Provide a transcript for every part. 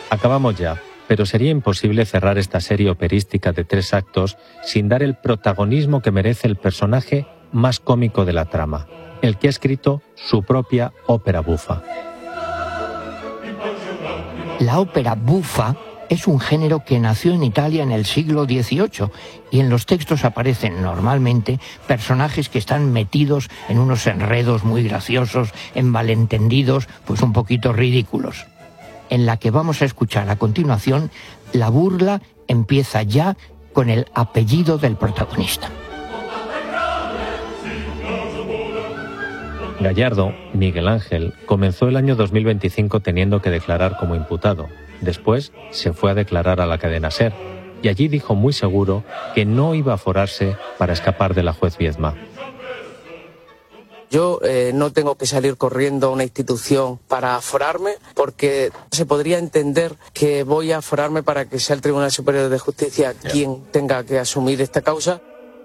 Acabamos ya, pero sería imposible cerrar esta serie operística de 3 actos sin dar el protagonismo que merece el personaje más cómico de la trama, el que ha escrito su propia ópera bufa. La ópera bufa es un género que nació en Italia en el siglo XVIII y en los textos aparecen normalmente personajes que están metidos en unos enredos muy graciosos, en malentendidos, pues un poquito ridículos. En la que vamos a escuchar a continuación, la burla empieza ya con el apellido del protagonista. Gallardo, Miguel Ángel, comenzó el año 2025 teniendo que declarar como imputado. Después se fue a declarar a la cadena SER y allí dijo muy seguro que no iba a aforarse para escapar de la juez Viedma. Yo no tengo que salir corriendo a una institución para aforarme, porque se podría entender que voy a aforarme para que sea el Tribunal Superior de Justicia quien tenga que asumir esta causa.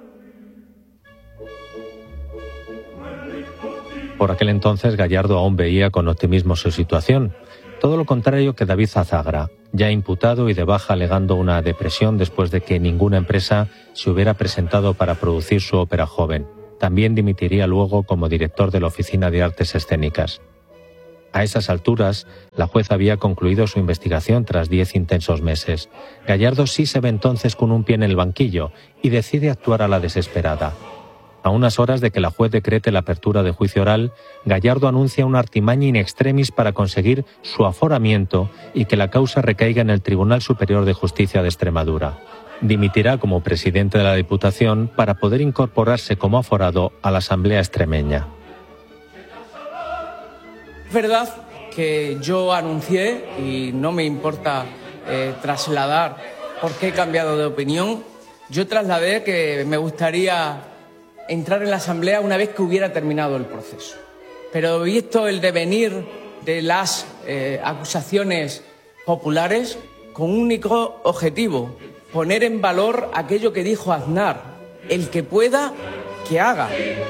Por aquel entonces Gallardo aún veía con optimismo su situación. Todo lo contrario que David Azagra, ya imputado y de baja alegando una depresión después de que ninguna empresa se hubiera presentado para producir su ópera joven. También dimitiría luego como director de la Oficina de Artes Escénicas. A esas alturas, la juez había concluido su investigación tras 10 intensos meses. Gallardo sí se ve entonces con un pie en el banquillo y decide actuar a la desesperada. A unas horas de que la juez decrete la apertura de juicio oral, Gallardo anuncia una artimaña in extremis para conseguir su aforamiento y que la causa recaiga en el Tribunal Superior de Justicia de Extremadura. Dimitirá como presidente de la Diputación para poder incorporarse como aforado a la Asamblea extremeña. Es verdad que yo anuncié, y no me importa trasladar por qué he cambiado de opinión, yo trasladé que me gustaría entrar en la Asamblea una vez que hubiera terminado el proceso. Pero visto el devenir de las acusaciones populares, con un único objetivo: poner en valor aquello que dijo Aznar: el que pueda, que haga.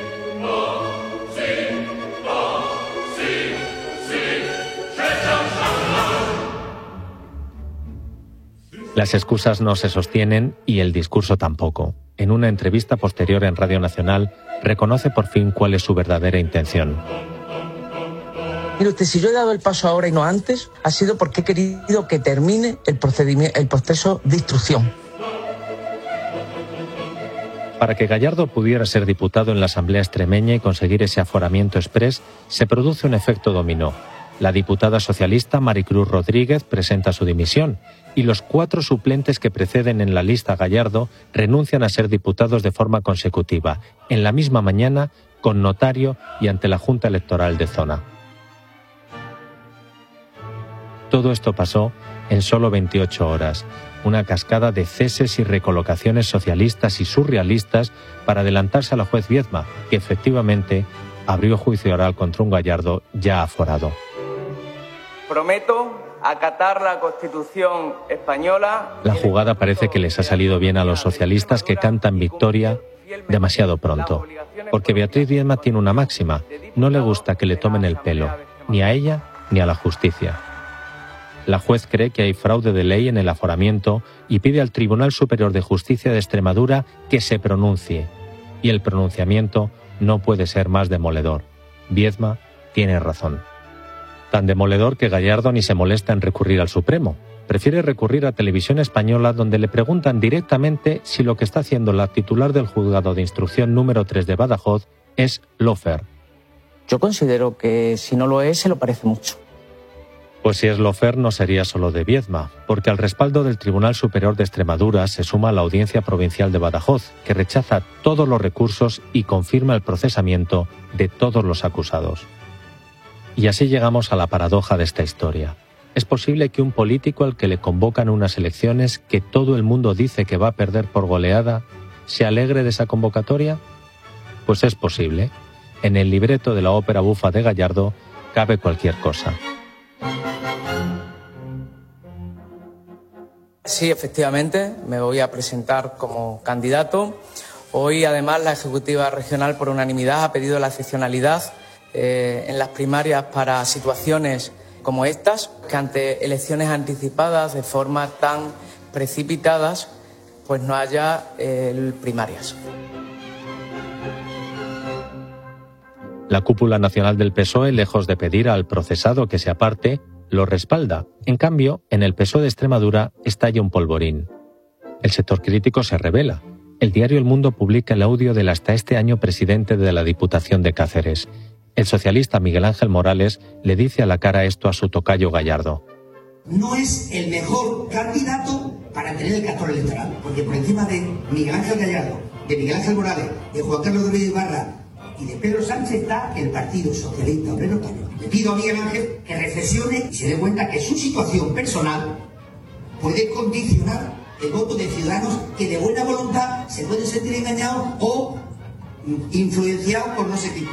Las excusas no se sostienen y el discurso tampoco. En una entrevista posterior en Radio Nacional, reconoce por fin cuál es su verdadera intención. Mire usted, si yo he dado el paso ahora y no antes, ha sido porque he querido que termine el proceso de instrucción. Para que Gallardo pudiera ser diputado en la Asamblea extremeña y conseguir ese aforamiento exprés, se produce un efecto dominó. La diputada socialista Maricruz Rodríguez presenta su dimisión y los 4 suplentes que preceden en la lista a Gallardo renuncian a ser diputados de forma consecutiva, en la misma mañana, con notario y ante la Junta Electoral de Zona. Todo esto pasó en solo 28 horas, una cascada de ceses y recolocaciones socialistas y surrealistas para adelantarse a la juez Viedma, que efectivamente abrió juicio oral contra un Gallardo ya aforado. Prometo acatar la Constitución española. La jugada parece que les ha salido bien a los socialistas, que cantan victoria demasiado pronto. Porque Beatriz Viedma tiene una máxima: no le gusta que le tomen el pelo, ni a ella ni a la justicia. La juez cree que hay fraude de ley en el aforamiento y pide al Tribunal Superior de Justicia de Extremadura que se pronuncie. Y el pronunciamiento no puede ser más demoledor. Viedma tiene razón. Tan demoledor que Gallardo ni se molesta en recurrir al Supremo. Prefiere recurrir a Televisión Española, donde le preguntan directamente si lo que está haciendo la titular del Juzgado de Instrucción número 3 de Badajoz es lawfare. Yo considero que si no lo es, se lo parece mucho. Pues si es lawfare, no sería solo de Viedma, porque al respaldo del Tribunal Superior de Extremadura se suma la Audiencia Provincial de Badajoz, que rechaza todos los recursos y confirma el procesamiento de todos los acusados. Y así llegamos a la paradoja de esta historia. ¿Es posible que un político al que le convocan unas elecciones que todo el mundo dice que va a perder por goleada se alegre de esa convocatoria? Pues es posible. En el libreto de la ópera bufa de Gallardo cabe cualquier cosa. Sí, efectivamente, me voy a presentar como candidato. Hoy, además, la Ejecutiva Regional, por unanimidad, ha pedido la excepcionalidad en las primarias para situaciones como estas, que ante elecciones anticipadas de forma tan precipitadas, pues no haya primarias. La cúpula nacional del PSOE, lejos de pedir al procesado que se aparte, lo respalda. En cambio, en el PSOE de Extremadura estalla un polvorín. El sector crítico se rebela. El diario El Mundo publica el audio del hasta este año presidente de la Diputación de Cáceres. El socialista Miguel Ángel Morales le dice a la cara esto a su tocayo Gallardo. No es el mejor candidato para tener el castor electoral, porque por encima de Miguel Ángel Gallardo, de Miguel Ángel Morales, de Juan Carlos de Ibarra y de Pedro Sánchez está el Partido Socialista Obrero Español. Le pido a Miguel Ángel que reflexione y se dé cuenta que su situación personal puede condicionar el voto de ciudadanos que de buena voluntad se pueden sentir engañados o influenciados por no sé qué.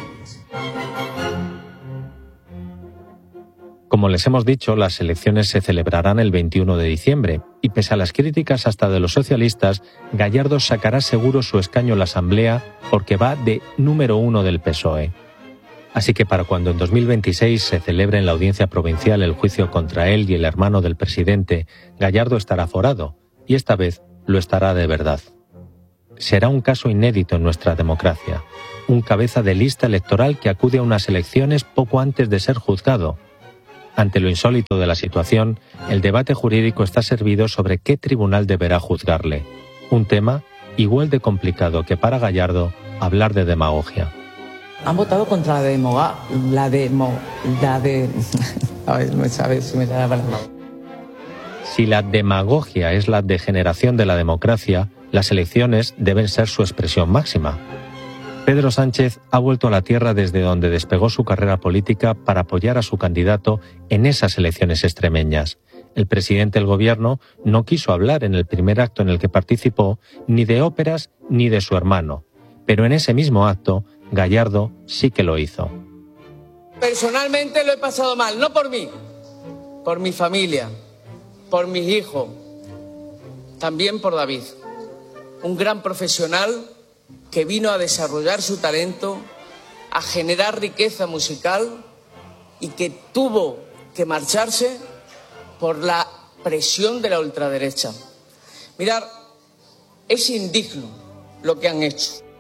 Como les hemos dicho, las elecciones se celebrarán el 21 de diciembre y pese a las críticas hasta de los socialistas, Gallardo sacará seguro su escaño en la Asamblea porque va de número 1 del PSOE. Así que para cuando en 2026 se celebre en la audiencia provincial el juicio contra él y el hermano del presidente, Gallardo estará forado y esta vez lo estará de verdad. Será un caso inédito en nuestra democracia, un cabeza de lista electoral que acude a unas elecciones poco antes de ser juzgado. Ante lo insólito de la situación, el debate jurídico está servido sobre qué tribunal deberá juzgarle. Un tema igual de complicado que para Gallardo hablar de demagogia. Han votado contra a ver, no sabes si me da la palabra. Si la demagogia es la degeneración de la democracia, las elecciones deben ser su expresión máxima. Pedro Sánchez ha vuelto a la tierra desde donde despegó su carrera política para apoyar a su candidato en esas elecciones extremeñas. El presidente del gobierno no quiso hablar en el primer acto en el que participó ni de óperas ni de su hermano, pero en ese mismo acto Gallardo sí que lo hizo. Personalmente lo he pasado mal, no por mí, por mi familia, por mis hijos, también por David, un gran profesional que vino a desarrollar su talento, a generar riqueza musical y que tuvo que marcharse por la presión de la ultraderecha. Mirad, es indigno lo que han hecho.